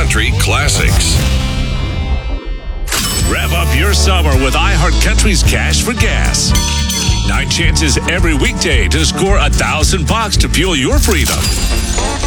Country classics. Rev up your summer with iHeartCountry's Cash for Gas. 9 chances every weekday to score $1,000 to fuel your freedom.